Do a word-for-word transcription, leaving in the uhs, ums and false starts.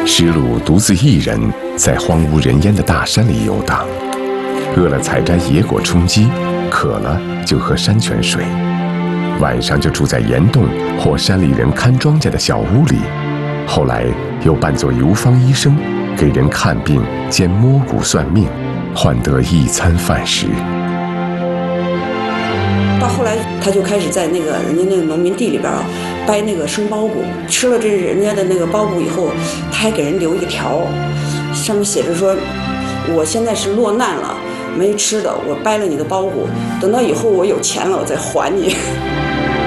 石鲁独自一人在荒无人烟的大山里游荡，饿了采摘野果充饥，渴了就喝山泉水，晚上就住在岩洞或山里人看庄稼的小屋里，后来又扮作游方医生，给人看病兼摸骨算命，换得一餐饭食。 到后来，他就开始在那个人家那个农民地里边啊，掰那个生苞谷，吃了这人家的那个苞谷以后，他还给人留一条，上面写着说：“我现在是落难了，没吃的，我掰了你的苞谷，等到以后我有钱了，我再还你。”